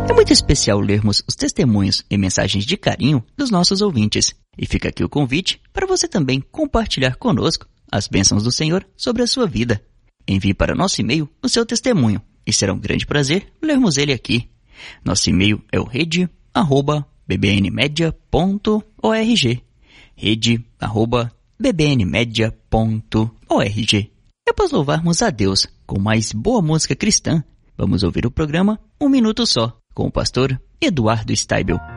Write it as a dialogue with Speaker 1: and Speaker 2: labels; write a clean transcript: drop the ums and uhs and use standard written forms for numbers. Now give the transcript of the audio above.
Speaker 1: É muito especial lermos os testemunhos e mensagens de carinho dos nossos ouvintes. E fica aqui o convite para você também compartilhar conosco as bênçãos do Senhor sobre a sua vida. Envie para nosso e-mail o seu testemunho e será um grande prazer lermos ele aqui. Nosso e-mail é o rede@bbnmedia.org. rede@bbnmedia.org. E após louvarmos a Deus com mais boa música cristã, vamos ouvir o programa Um Minuto Só, com o pastor Eduardo Steibel.